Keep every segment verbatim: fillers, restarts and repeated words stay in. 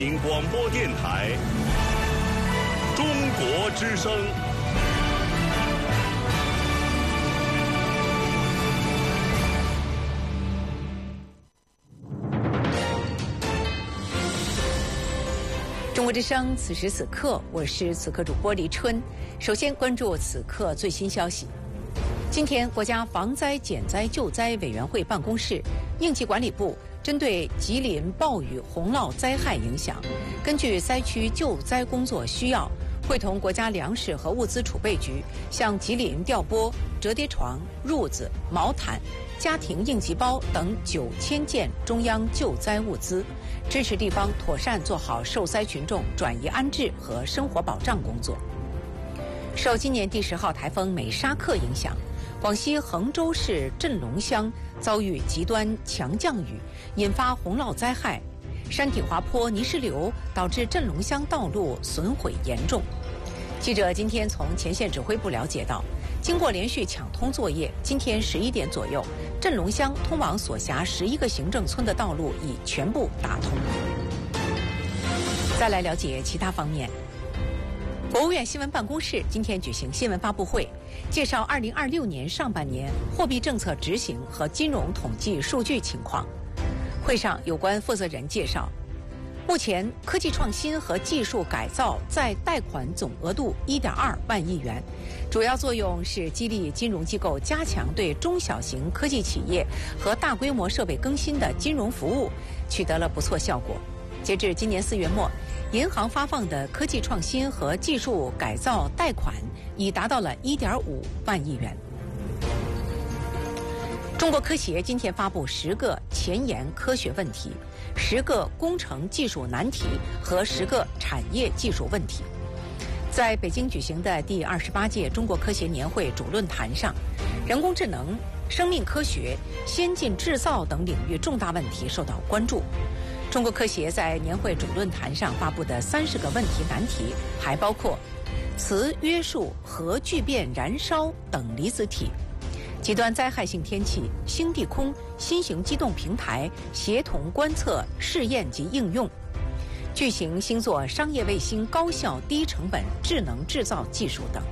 广播电台中国之声。 中国之声，此时此刻，我是此刻主播黎春。首先关注此刻最新消息。今天，国家防灾减灾救灾委员会办公室、应急管理部针对吉林暴雨洪涝灾害影响，根据灾区救灾工作需要，会同国家粮食和物资储备局向吉林调拨折叠床、褥子、毛毯、家庭应急包等九千件中央救灾物资，支持地方妥善做好受灾群众转移安置和生活保障工作。受今年第十号台风美沙克影响，广西衡州市镇龙乡遭遇极端强降雨，引发洪涝灾害，山体滑坡、泥石流导致镇龙乡道路损毁严重。记者今天从前线指挥部了解到，经过连续抢通作业，今天十一点左右，镇龙乡通往所辖十一个行政村的道路已全部打通。再来了解其他方面。国务院新闻办公室今天举行新闻发布会，介绍二零二六年上半年货币政策执行和金融统计数据情况。会上有关负责人介绍，目前科技创新和技术改造在贷款总额度 一点二万亿元，主要作用是激励金融机构加强对中小型科技企业和大规模设备更新的金融服务，取得了不错效果。截至今年四月末，银行发放的科技创新和技术改造贷款已达到了 一点五万亿元。中国科协今天发布十个前沿科学问题、十个工程技术难题和十个产业技术问题。在北京举行的第二十八届中国科协年会主论坛上，人工智能、生命科学、先进制造等领域重大问题受到关注。中国科协在年会主论坛上发布的三十个问题难题，还包括磁约束、核聚变燃烧等离子体、极端灾害性天气、星地空、新型机动平台、协同观测、试验及应用、巨型星座商业卫星高效低成本智能制造技术等。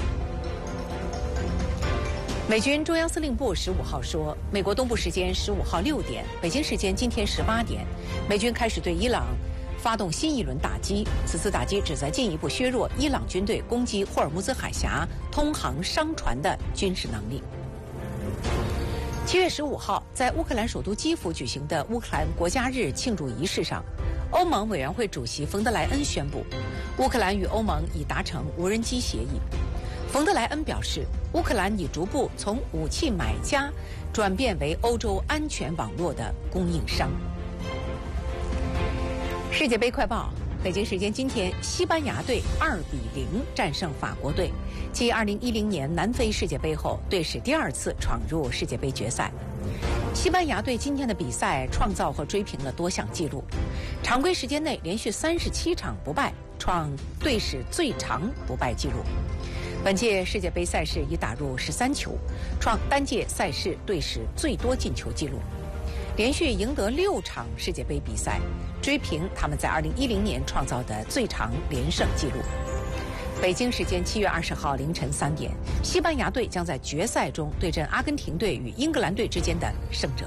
美军中央司令部十五号说，美国东部时间十五号六点，北京时间今天十八点，美军开始对伊朗发动新一轮打击。此次打击旨在进一步削弱伊朗军队攻击霍尔木兹海峡通航商船的军事能力。七月十五号，在乌克兰首都基辅举行的乌克兰国家日庆祝仪式上，欧盟委员会主席冯德莱恩宣布，乌克兰与欧盟已达成无人机协议。冯德莱恩表示，乌克兰已逐步从武器买家转变为欧洲安全网络的供应商。世界杯快报：北京时间今天，西班牙队二比零战胜法国队，继二零一零年南非世界杯后，队史第二次闯入世界杯决赛。西班牙队今天的比赛创造和追平了多项纪录，常规时间内连续三十七场不败，创队史最长不败纪录。本届世界杯赛事已打入十三球，创单届赛事队史最多进球纪录，连续赢得六场世界杯比赛，追平他们在二零一零年创造的最长连胜纪录。北京时间七月二十号凌晨三点，西班牙队将在决赛中对阵阿根廷队与英格兰队之间的胜者。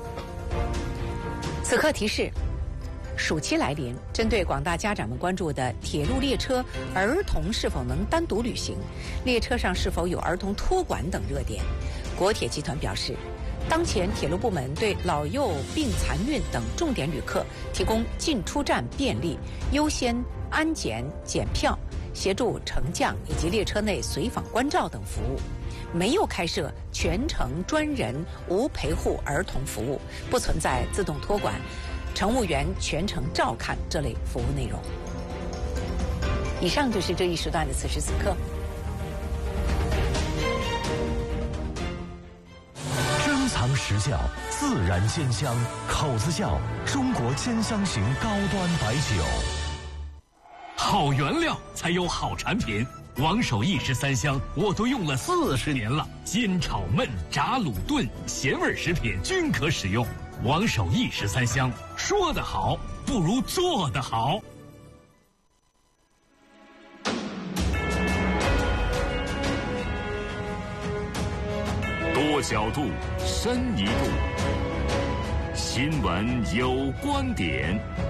此刻提示：暑期来临，针对广大家长们关注的铁路列车儿童是否能单独旅行，列车上是否有儿童托管等热点，国铁集团表示，当前铁路部门对老幼病残孕等重点旅客提供进出站便利、优先安检检票、协助乘降以及列车内随访关照等服务，没有开设全程专人无陪护儿童服务，不存在自动托管、乘务员全程照看这类服务内容。以上就是这一时段的此时此刻。 珍藏实窖，自然鲜香，口子窖中国兼香型高端白酒。 好原料才有好产品，王守义十三香我都用了四十年了，煎炒焖炸卤炖咸味食品均可使用。王守义十三香，说得好不不如做得好。多角度，深一步。新闻有观点。